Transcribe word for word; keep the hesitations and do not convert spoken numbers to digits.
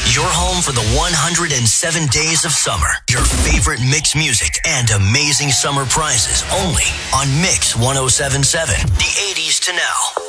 Your home for the one hundred seven days of summer. Your favorite mix music and amazing summer prizes only on Mix one oh seven point seven. The eighties to now.